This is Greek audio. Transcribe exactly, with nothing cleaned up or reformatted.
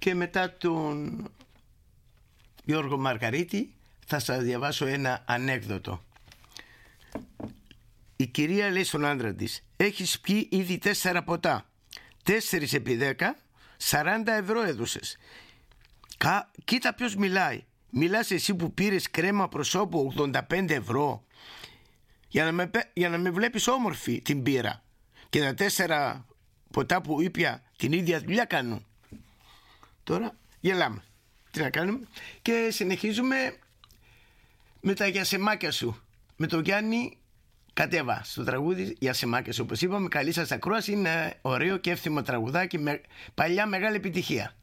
και μετά τον Γιώργο Μαργαρίτη θα σας διαβάσω ένα ανέκδοτο. Η κυρία λέει στον άντρα της: έχεις πιει ήδη τέσσερα ποτά. Τέσσερις επί δέκα, σαράντα ευρώ έδωσες. Κα... Κοίτα ποιος μιλάει. Μιλάς εσύ που πήρες κρέμα προσώπου ογδόντα πέντε ευρώ. Για να με, για να με βλέπεις όμορφη την πήρα. Και τα τέσσερα ποτά που ήπια την ίδια δουλειά κάνουν. Τώρα γελάμε. Τι να κάνουμε. Και συνεχίζουμε με τα γιασεμάκια σου. Με τον Γιάννη Κατέβα στο τραγούδι Γιασεμάκια σου. Όπως είπαμε, καλή σας ακρόαση. Είναι ωραίο και εύθυμο τραγουδάκι με παλιά μεγάλη επιτυχία.